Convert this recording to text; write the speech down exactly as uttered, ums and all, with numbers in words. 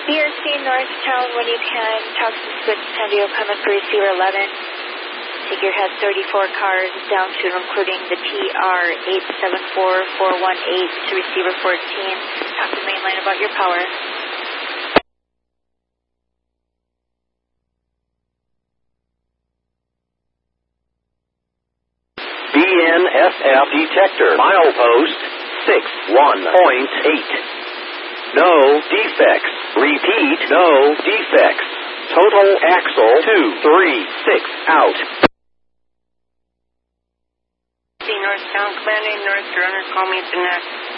B R C Northtown, when you can, talk to Switch Sandio, coming for receiver eleven. Figure has thirty-four cars down to and including the T R eight seven four four one eight to receiver fourteen. Talk to main line about your power. B N S F detector, milepost six one point eight. No defects. Repeat, no defects. Total axle two three six out. Northtown, commanding North Runner, call me at the next.